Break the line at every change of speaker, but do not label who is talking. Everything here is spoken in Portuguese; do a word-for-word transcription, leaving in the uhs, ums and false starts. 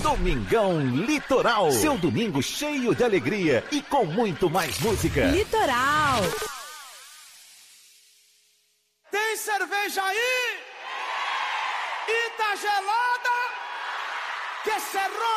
Domingão Litoral. Seu domingo cheio de alegria e com muito mais música.
Litoral.
Tem cerveja aí? E tá gelada? Que cerrou?